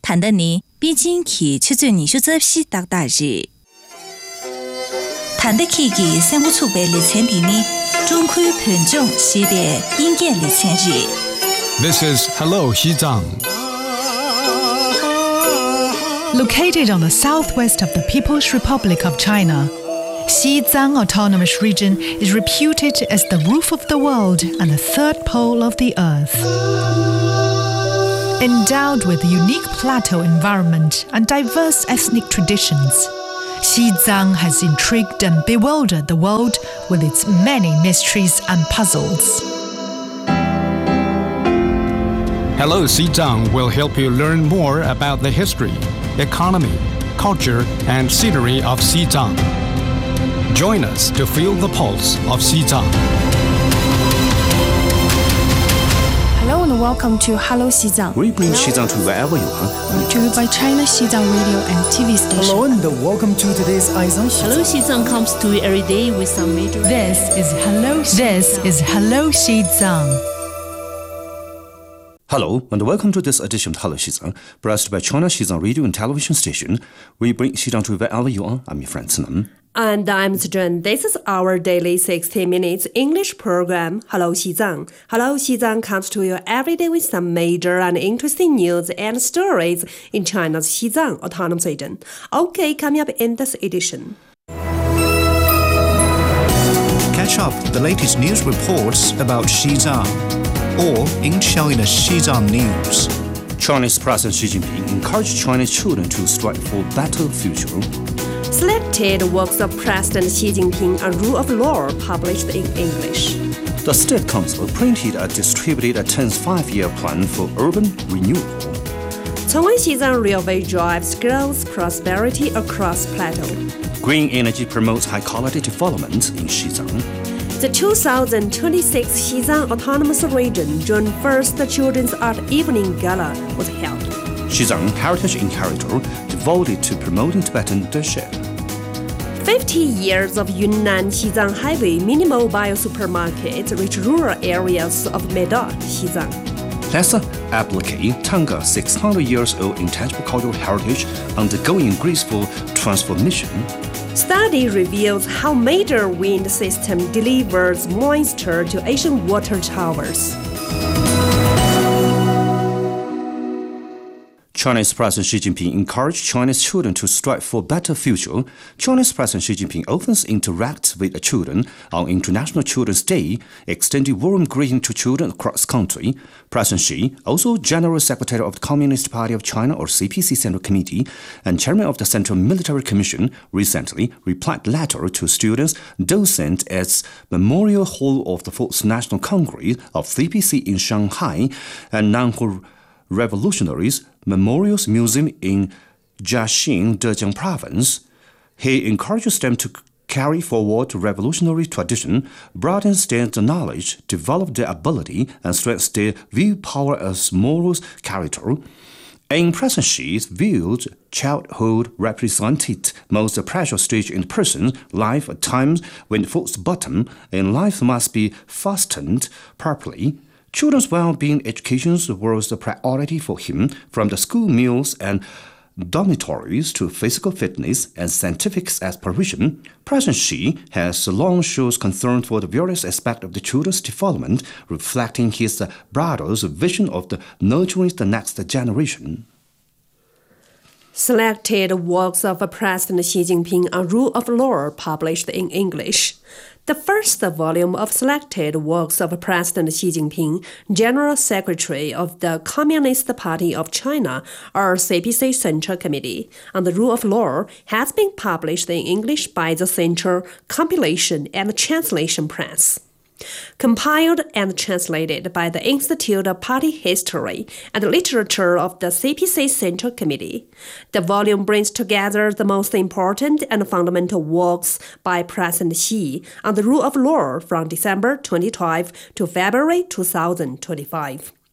단단히 비진키 추준이 휴접시 딱다지. 단대키기 생부축배리 첸디니 중쿠 편종 시대 인계리 첸지. This is Hello Xizang. Located on the southwest of the People's Republic of China, Xizang Autonomous Region is reputed as the roof of the world and the third pole of the earth. Endowed with a unique plateau environment and diverse ethnic traditions, Xizang has intrigued and bewildered the world with its many mysteries and puzzles. Hello Xizang will help you learn more about the history, economy, culture, and scenery of Xizang. Join us to feel the pulse of Xizang. Hello and welcome to Hello Xizang. We bring Xizang to wherever you are. Brought to you by China Xizang Radio and TV station. Hello and welcome to today's Aizang Xizang. Hello Xizang comes to you every day with some major... This is Hello Xizang. Hello and welcome to this edition of Hello Xizang, brought by China Xizang Radio and Television Station. We bring Xizang to wherever you are. I'm your friend Sinan. And I'm Zhen. This is our daily 60 minutes English program, Hello Xizang. Hello Xizang comes to you every day with some major and interesting news and stories in China's Xizang Autonomous Region. Okay, coming up in this edition. Catch up the latest news reports about Xizang, or in China's Xizang News. Chinese President Xi Jinping encouraged Chinese children to strive for a better future. Selected works of President Xi Jinping, A Rule of Law, published in English. The State Council printed and distributed a 10th five-year plan for urban renewal. Chongwei Xizang Railway drives growth prosperity across plateau. Green energy promotes high-quality development in Xizang. The 2026 Xizang Autonomous Region June 1st Children's Art Evening Gala was held. Xizang Heritage Inheritor devoted to promoting Tibetan leadership. 50 years of Yunnan Xizang Highway mini-mobile supermarket reach rural areas of Medan, Xizang. Let's applicate Tanga 600 years old intangible cultural heritage undergoing graceful transformation. Study reveals how major wind system delivers moisture to Asian water towers. Chinese President Xi Jinping encouraged Chinese children to strive for a better future. Chinese President Xi Jinping often interacts with children on International Children's Day, extending warm greetings to children across the country. President Xi, also General Secretary of the Communist Party of China or CPC Central Committee and Chairman of the Central Military Commission, recently replied a letter to students docent at Memorial Hall of the Fourth National Congress of CPC in Shanghai and Nanhu Revolutionaries Memorials Museum in Jiaxing, Zhejiang Province. He encourages them to carry forward revolutionary tradition, broaden their knowledge, develop their ability, and strengthen their willpower as moral character. In President Xi's view, childhood represented most precious stage in the person's life at times when the fourth bottom in life must be fastened properly. Children's well-being education was the priority for him, from the school meals and dormitories to physical fitness and scientific aspiration. President Xi has long shown concern for the various aspects of the children's development, reflecting his brother's vision of the nurturing the next generation. Selected works of President Xi Jinping, A Rule of Law, published in English. The first volume of selected works of President Xi Jinping, General Secretary of the Communist Party of China, or CPC Central Committee, on the Rule of Law, has been published in English by the Central Compilation and Translation Press. Compiled and translated by the Institute of Party History and Literature of the CPC Central Committee, the volume brings together the most important and fundamental works by President Xi on the rule of law from December 2012 to February 2025.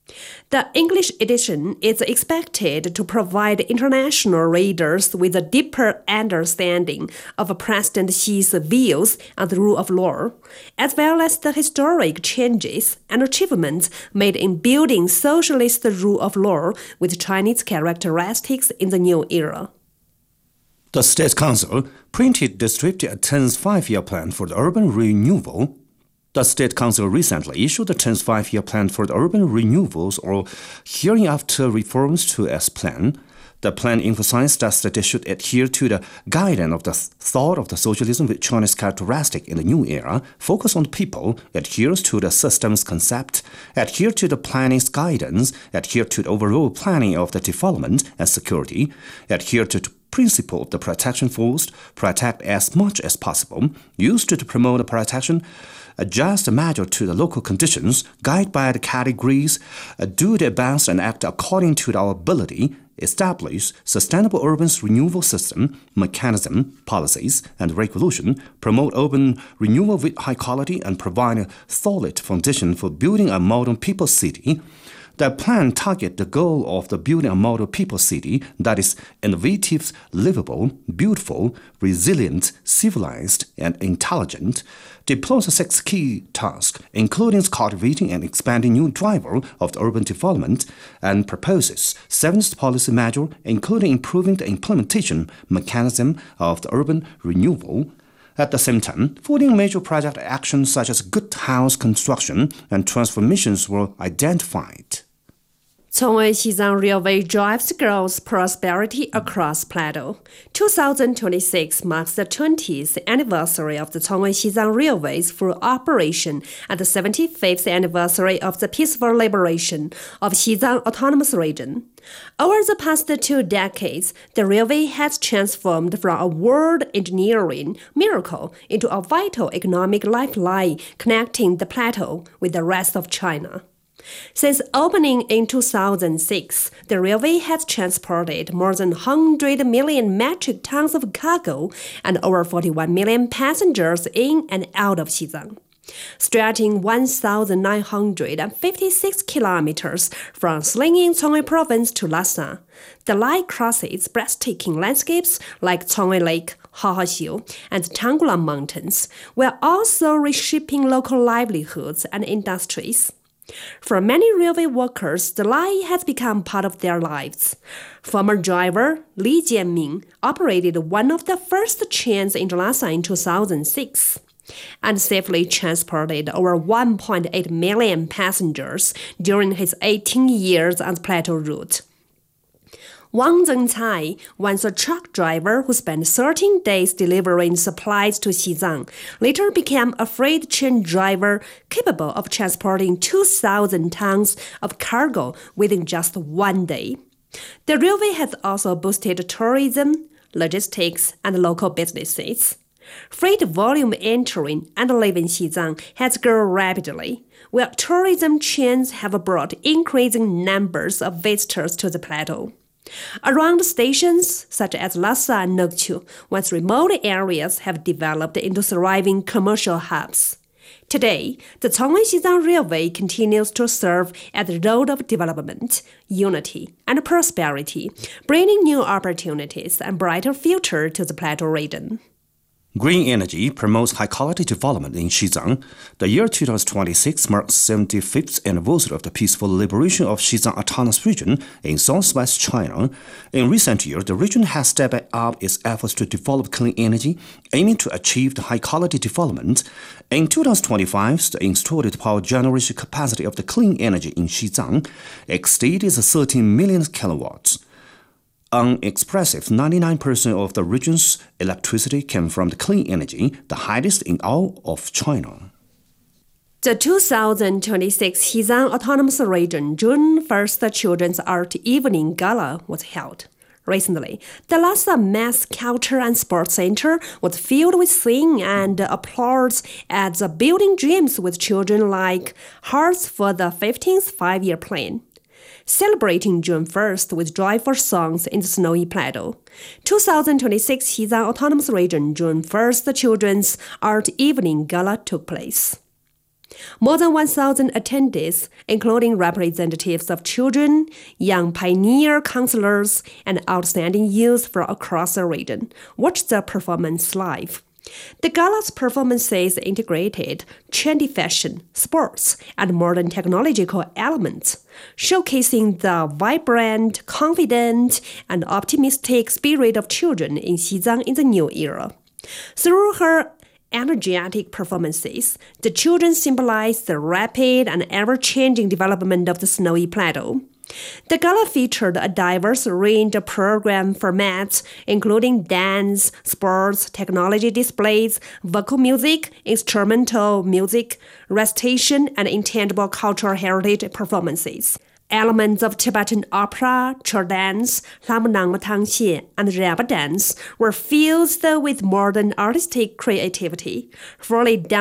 The English edition is expected to provide international readers with a deeper understanding of President Xi's views on the rule of law, as well as the historic changes and achievements made in building socialist rule of law with Chinese characteristics in the new era. The State Council printed distributed a 10th five-year plan for the urban renewal. The State Council recently issued the 10th five-year plan for the urban renewals or hereinafter reforms to its plan. The plan emphasized that they should adhere to the guidance of the thought of the socialism with Chinese characteristic in the new era, focus on the people, adhere to the system's concept, adhere to the planning's guidance, adhere to the overall planning of the development and security, adhere to the principle of the protection force, protect as much as possible, used to promote the protection, adjust the measure to the local conditions, guide by the categories, do the best and act according to our ability, establish sustainable urban renewal system, mechanism, policies, and regulation, promote urban renewal with high quality, and provide a solid foundation for building a modern people's city. The plan targets the goal of the building a model people's city that is innovative, livable, beautiful, resilient, civilized, and intelligent. Deploys 6 key tasks, including cultivating and expanding new drivers of the urban development, and proposes 7 policy measures, including improving the implementation mechanism of the urban renewal. At the same time, 14 major project actions such as good house construction and transformations were identified. Chongwei-Xizang Railway drives growth prosperity across Plateau. 2026 marks the 20th anniversary of the Chongwei-Xizang Railway's full operation and the 75th anniversary of the peaceful liberation of Xizang Autonomous Region. Over the past 2 decades, the railway has transformed from a world engineering miracle into a vital economic lifeline connecting the plateau with the rest of China. Since opening in 2006, the railway has transported more than 100 million metric tons of cargo and over 41 million passengers in and out of Xizang. Stretching 1,956 kilometers from Slingyin, Chongwei Province to Lhasa, the line crosses breathtaking landscapes like Chongwei Lake, Haoxiu, and Tanggulang Mountains, while also reshaping local livelihoods and industries. For many railway workers, the line has become part of their lives. Former driver Li Jianming operated one of the first trains in Lhasa in 2006 and safely transported over 1.8 million passengers during his 18 years on the plateau route. Wang Zhengcai, once a truck driver who spent 13 days delivering supplies to Xizang, later became a freight train driver capable of transporting 2,000 tons of cargo within just 1 day. The railway has also boosted tourism, logistics, and local businesses. Freight volume entering and leaving Xizang has grown rapidly, while tourism chains have brought increasing numbers of visitors to the plateau. Around stations such as Lhasa and Nokchu, once remote areas have developed into thriving commercial hubs. Today, the Chongwei-Xizang Railway continues to serve as the road of development, unity, and prosperity, bringing new opportunities and brighter future to the plateau region. Green energy promotes high-quality development in Xizang. The year 2026 marks the 75th anniversary of the peaceful liberation of Xizang Autonomous Region in southwest China. In recent years, the region has stepped up its efforts to develop clean energy, aiming to achieve the high-quality development. In 2025, the installed power generation capacity of the clean energy in Xizang exceeded 13 million kilowatts. An expressive 99% of the region's electricity came from the clean energy, the highest in all of China. The 2026 Xizang Autonomous Region June 1st Children's Art Evening Gala was held. Recently, the Lhasa Mass Culture and Sports Center was filled with singing and applause at the Building Dreams with Children like Hearts for the 15th Five-Year Plan. Celebrating June 1st with joyful songs in the snowy plateau. 2026 Xizang Autonomous Region June 1st Children's Art Evening Gala took place. More than 1,000 attendees, including representatives of children, young pioneer counselors, and outstanding youth from across the region, watched the performance live. The gala's performances integrated trendy fashion, sports, and modern technological elements, showcasing the vibrant, confident, and optimistic spirit of children in Xizang in the new era. Through her energetic performances, the children symbolized the rapid and ever-changing development of the Snowy Plateau. The gala featured a diverse range of program formats, including dance, sports, technology displays, vocal music, instrumental music, recitation, and intangible cultural heritage performances. Elements of Tibetan opera, chur dance, Lamunang Matangxie, and Raba dance were fused with modern artistic creativity, fully